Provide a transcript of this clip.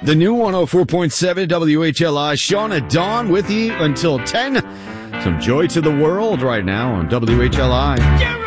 The new 104.7 WHLI. Sean at Dawn with you until 10. Some joy to the world right now on WHLI.